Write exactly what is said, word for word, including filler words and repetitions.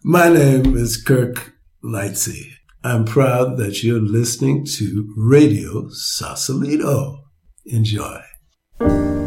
My name is Kirk Lightsey. I'm proud that you're listening to Radio Sausalito. Enjoy.